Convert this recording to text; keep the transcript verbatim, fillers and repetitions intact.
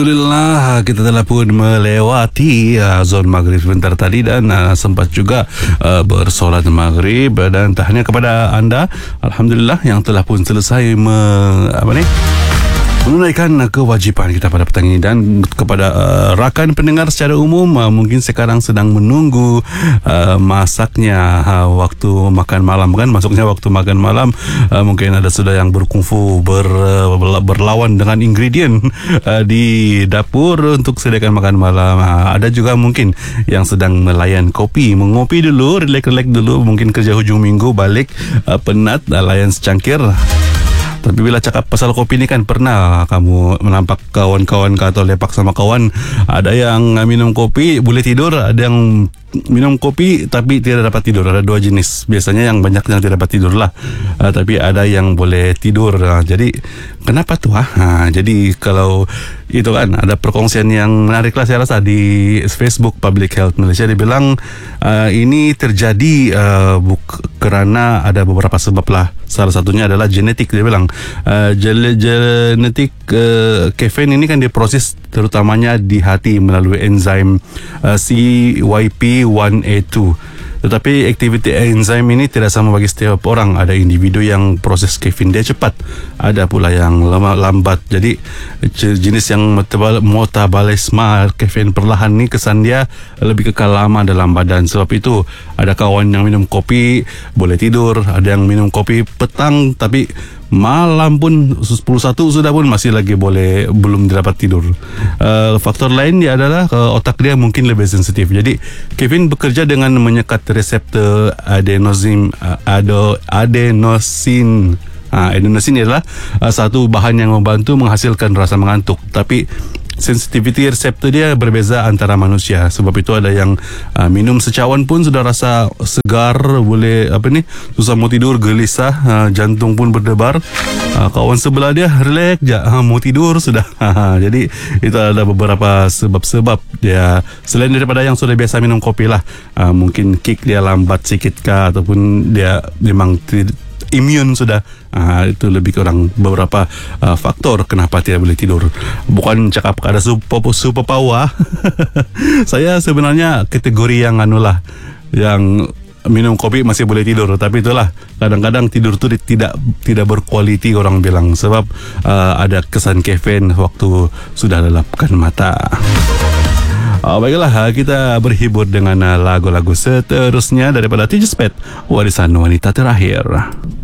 Alhamdulillah, kita telah pun melewati uh, zon maghrib sebentar tadi dan uh, sempat juga uh, bersolat maghrib, dan tahniah kepada anda, Alhamdulillah, yang telah pun selesai me, apa ni menunaikan kewajipan kita pada petang ini. Dan kepada uh, rakan pendengar secara umum, uh, mungkin sekarang sedang menunggu uh, masaknya uh, waktu makan malam kan, masuknya waktu makan malam. Uh, mungkin ada sudah yang berkungfu ber, uh, berlawan dengan ingredient uh, di dapur untuk sediakan makan malam. Uh, ada juga mungkin yang sedang melayan kopi, mengopi dulu, relax-relax dulu, mungkin kerja hujung minggu balik uh, penat, uh, layan secangkir. Tapi bila cakap pasal kopi ni kan, pernah kamu menampak kawan-kawan atau lepak sama kawan, ada yang minum kopi boleh tidur, ada yang minum kopi tapi tidak dapat tidur. Ada dua jenis. Biasanya yang banyak yang tidak dapat tidur lah, uh, tapi ada yang boleh tidur. Uh, jadi kenapa tuh? Ha? Uh, jadi kalau itu kan ada perkongsian yang menarik lah saya rasa di Facebook Public Health Malaysia. Dia bilang uh, ini terjadi uh, buk- kerana ada beberapa sebab lah. Salah satunya adalah genetik. Dia bilang uh, genetik uh, kafein ini kan diproses terutamanya di hati melalui enzim uh, C Y P one A two. Tetapi aktiviti enzim ini tidak sama bagi setiap orang. Ada individu yang proses kafein dia cepat, ada pula yang lambat. Jadi jenis yang metabolisme kafein perlahan ni kesan dia lebih kekal lama dalam badan. Sebab itu ada kawan yang minum kopi boleh tidur, ada yang minum kopi petang tapi malam pun sepuluh satu sudah pun masih lagi boleh, belum dapat tidur. Uh, faktor lain dia adalah uh, otak dia mungkin lebih sensitif. Jadi kafein bekerja dengan menyekat reseptor adenosin uh, ado, adenosin. Uh, adenosin adalah uh, satu bahan yang membantu menghasilkan rasa mengantuk. Tapi sensitivity reseptor dia berbeza antara manusia. Sebab itu ada yang uh, minum secawan pun sudah rasa segar, boleh apa ni, susah mau tidur, gelisah, uh, jantung pun berdebar. Uh, kawan sebelah dia relax je, uh, mau tidur sudah. Jadi itu ada beberapa sebab-sebab dia, selain daripada yang sudah biasa minum kopi lah. Uh, mungkin kick dia lambat sikit kah, ataupun dia memang tidak imun sudah. Uh, itu lebih kurang beberapa uh, faktor kenapa tidak boleh tidur. Bukan cakap ada super, super power. Saya sebenarnya kategori yang anulah, yang minum kopi masih boleh tidur. Tapi itulah, kadang-kadang tidur tu tidak tidak berkualiti orang bilang, sebab uh, ada kesan kafein waktu sudah lelapkan mata. Uh, baiklah, kita berhibur dengan uh, lagu-lagu seterusnya daripada Teacher's Pet, Warisan Wanita Terakhir.